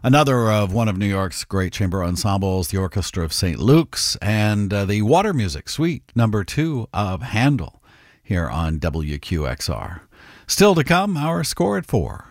Another of one of New York's great chamber ensembles, the Orchestra of St. Luke's, and the Water Music Suite number 2 of Handel here on WQXR. Still to come, our score at 4.